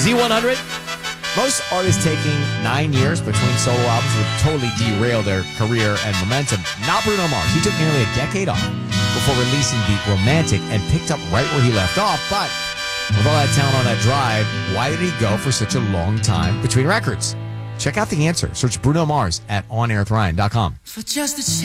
Z100. Most artists taking 9 years between solo albums would totally derail their career and momentum. Not Bruno Mars. He took nearly a decade off before releasing the Romantic and picked up right where he left off. But with all that talent on that drive, why did he go for such a long time between records? Check out the answer. Search Bruno Mars at onairwithryan.com. For just a